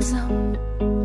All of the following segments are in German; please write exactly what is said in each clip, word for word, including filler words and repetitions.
einsam.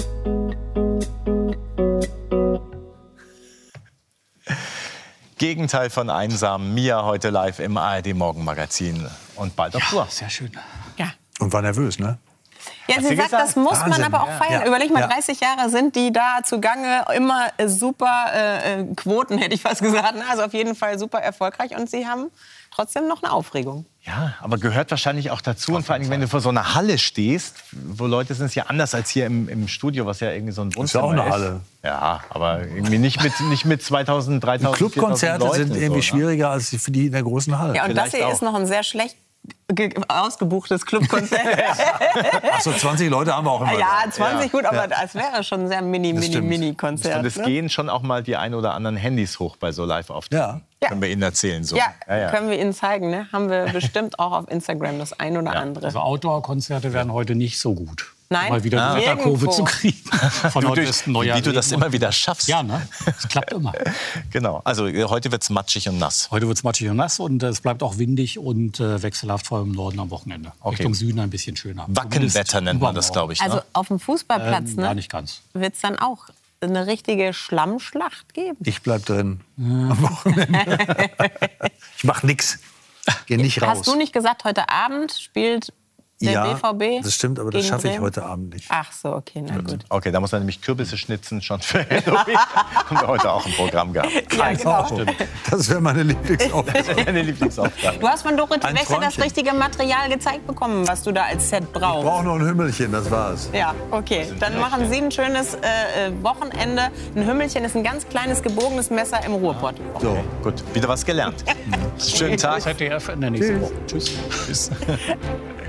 Gegenteil von einsam. Mia heute live im A R D-Morgenmagazin. Und bald auf Tour. Ja, sehr schön. Ja. Und war nervös, ne? Ja, Hat sie sie sagt, gesagt? das muss man Wahnsinn. aber auch feiern. Ja. Überleg mal, Ja. dreißig Jahre sind die da zugange. Immer äh, super äh, äh, Quoten, hätte ich fast gesagt. Ne? Also auf jeden Fall super erfolgreich. Und sie haben trotzdem noch eine Aufregung. Ja, aber gehört wahrscheinlich auch dazu. Und vor allem, wenn du vor so einer Halle stehst, wo Leute sind, ist ja anders als hier im, im Studio, was ja irgendwie so ein Wohnzimmer ist. ja auch eine Halle. Ja, aber irgendwie nicht mit, nicht mit zweitausend, dreitausend, Clubkonzerte viertausend sind Leuten irgendwie so, ne? schwieriger als für die in der großen Halle. Ja, und das Vielleicht hier auch. ist noch ein sehr schlecht ge- ausgebuchtes Clubkonzert. Ach so, zwanzig Leute haben wir auch immer. Ja, da. zwanzig Ja. gut, aber Ja. das wäre schon ein sehr mini, Das mini, stimmt. mini Konzert. Und es ne? gehen schon auch mal die ein oder anderen Handys hoch bei so Live-Auftritten. Ja. Ja. Können wir Ihnen erzählen. So. Ja, können wir Ihnen zeigen. Ne? Haben wir bestimmt auch auf Instagram das ein oder andere. Also Outdoor-Konzerte werden heute nicht so gut. Nein? Um mal wieder Ah. die Wetterkurve Nirgendwo. zu kriegen. Von Nordwesten, Neujahr. Wie du das immer wieder schaffst. Ja, ne? Das klappt immer. Genau. Also heute wird es matschig und nass. Heute wird es matschig und nass und äh, es bleibt auch windig und äh, wechselhaft, vor allem im Norden am Wochenende. Okay. Richtung Süden ein bisschen schöner. Wackenwetter nennt man das, glaube ich. Also Ne? auf dem Fußballplatz Ähm, ne, ja, nicht ganz. wird es dann auch eine richtige Schlammschlacht geben. Ich bleib drin am Wochenende. Ich mach nix. Geh nicht raus. Hast du nicht gesagt, heute Abend spielt der ja, B V B? das stimmt, aber das gegen schaffe ich Bremen? heute Abend nicht. Ach so, okay, na gut. Okay, da muss man nämlich Kürbisse schnitzen schon für Halloween. Haben wir heute auch ein Programm gehabt. Ja, genau. Das wäre meine Lieblingsaufgabe. Meine Lieblingsaufgabe. Du hast von Dorothee Ein Wächter das Träumchen. richtige Material gezeigt bekommen, was du da als Set Ich brauchst. brauche noch ein Hümmelchen, das war's. Ja, okay. Dann machen Sie ein schönes äh, äh, Wochenende. Ein Hümmelchen ist ein ganz kleines gebogenes Messer im Ruhrpott. So. Gut, wieder was gelernt. Schönen Tag. Z D F in der nächsten Woche. Tschüss. Tschüss.